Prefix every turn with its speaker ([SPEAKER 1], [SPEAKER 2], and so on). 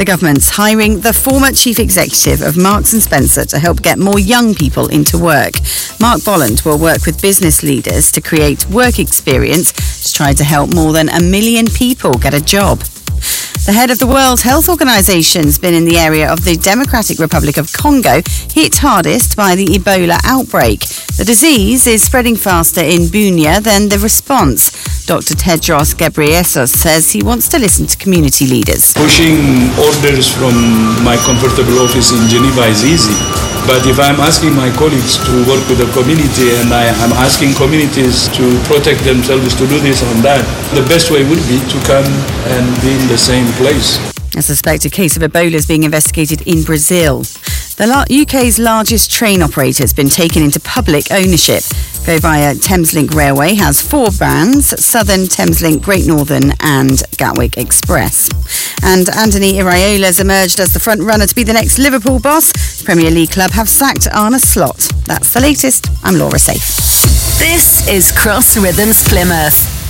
[SPEAKER 1] The government's hiring the former chief executive of Marks & Spencer to help get more young people into work. Mark Bolland will work with business leaders to create work experience to try to help more than 1 million people get a job. The head of the World Health Organization has been in the area of the Democratic Republic of Congo, hit hardest by the Ebola outbreak. The disease is spreading faster in Bunia than the response. Dr. Tedros Ghebreyesus says he wants to listen to community leaders.
[SPEAKER 2] Pushing orders from my comfortable office in Geneva is easy. But if I'm asking my colleagues to work with the community and I'm asking communities to protect themselves to do this and that, the best way would be to come and be in the same place.
[SPEAKER 1] A suspected case of Ebola is being investigated in Brazil. The UK's largest train operator has been taken into public ownership. Go Via Thameslink Railway has 4 brands: Southern, Thameslink, Great Northern and Gatwick Express. And Anthony Iraola has emerged as the front runner to be the next Liverpool boss. The Premier League club have sacked Arne Slot. That's the latest. I'm Laura Safe.
[SPEAKER 3] This is Cross Rhythms Plymouth.